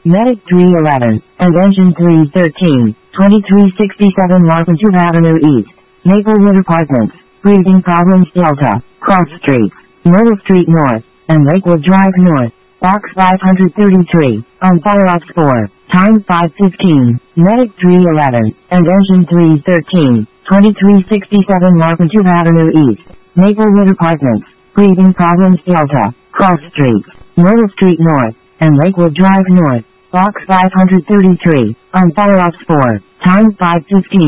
Medic 311, and Engine 313, 2367 Marketube Avenue East, Maplewood Apartments, breathing problems Delta, Cross Street, Myrtle Street North, and Lakewood Drive North, Box 533, on Fire Ops 4, time 5:15, Medic 311, and Engine 313, 2367 Marketube Avenue East, Maplewood Apartments, breathing problems Delta, Cross Street, Myrtle Street North, and Lakewood Drive North, Box 533, on Fire Ops 4, time 5:15.